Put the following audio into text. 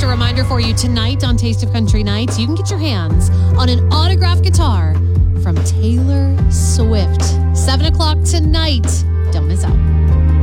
Just a reminder for you, tonight on Taste of Country Nights, you can get your hands on an autographed guitar from Taylor Swift. 7 o'clock tonight. Don't miss out.